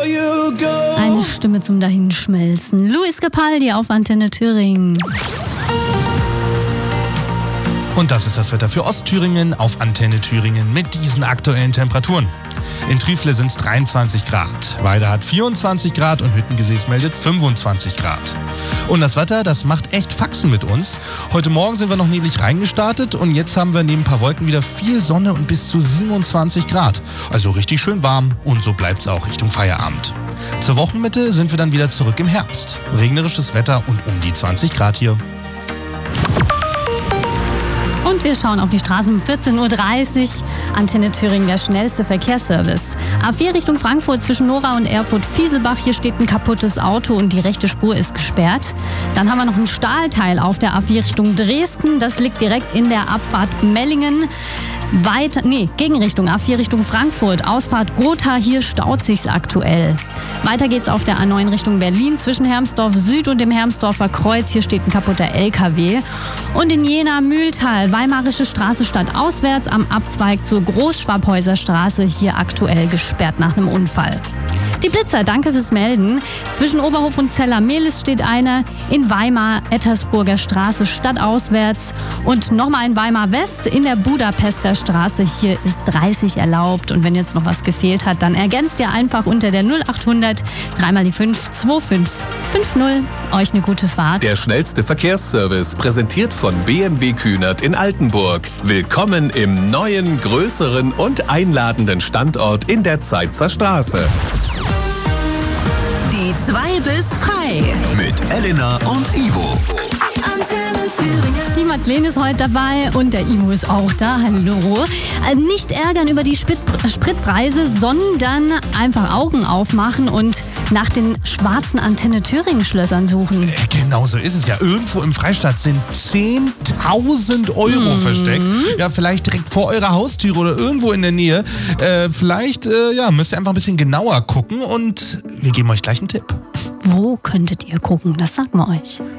Eine Stimme zum Dahinschmelzen. Luis Capaldi auf Antenne Thüringen. Und das ist das Wetter für Ostthüringen auf Antenne Thüringen mit diesen aktuellen Temperaturen. In Trifle sind es 23 Grad, Weida hat 24 Grad und Hüttengesäß meldet 25 Grad. Und das Wetter, das macht echt Faxen mit uns. Heute Morgen sind wir noch neblig reingestartet und jetzt haben wir neben ein paar Wolken wieder viel Sonne und bis zu 27 Grad. Also richtig schön warm und so bleibt es auch Richtung Feierabend. Zur Wochenmitte sind wir dann wieder zurück im Herbst. Regnerisches Wetter und um die 20 Grad hier. Und wir schauen auf die Straßen um 14.30 Uhr. Antenne Thüringen, der schnellste Verkehrsservice. A4 Richtung Frankfurt zwischen Nora und Erfurt-Fieselbach. Hier steht ein kaputtes Auto und die rechte Spur ist gesperrt. Dann haben wir noch ein Stahlteil auf der A4 Richtung Dresden. Das liegt direkt in der Abfahrt Mellingen. Gegenrichtung A4 Richtung Frankfurt, Ausfahrt Gotha, hier staut sich's aktuell. Weiter geht's auf der A9 Richtung Berlin zwischen Hermsdorf Süd und dem Hermsdorfer Kreuz, hier steht ein kaputter LKW. Und in Jena Mühltal, Weimarische Straße stadtauswärts am Abzweig zur Großschwabhäuser Straße, hier aktuell gesperrt nach einem Unfall. Die Blitzer, danke fürs Melden. Zwischen Oberhof und Zeller-Mehlis steht einer. In Weimar, Ettersburger Straße stadtauswärts. Und nochmal in Weimar West in der Budapester Straße. Hier ist 30 erlaubt. Und wenn jetzt noch was gefehlt hat, dann ergänzt ihr einfach unter der 0800 3 × 5 2550. Euch eine gute Fahrt. Der schnellste Verkehrsservice, präsentiert von BMW Kühnert in Altenburg. Willkommen im neuen, größeren und einladenden Standort in der Zeitzer Straße. Die 2 bis frei. Mit Elena und Ivo. Antenne Thüringen. Die Madeleine ist heute dabei und der Ivo ist auch da. Hallo. Nicht ärgern über die Spritpreise, sondern einfach Augen aufmachen und nach den schwarzen Antenne Thüringen-Schlössern suchen. Genau so ist es ja. Irgendwo im Freistaat sind 10.000 Euro versteckt. Ja, vielleicht direkt vor eurer Haustüre oder irgendwo in der Nähe. Vielleicht müsst ihr einfach ein bisschen genauer gucken und wir geben euch gleich einen Tipp. Wo könntet ihr gucken? Das sagen wir euch.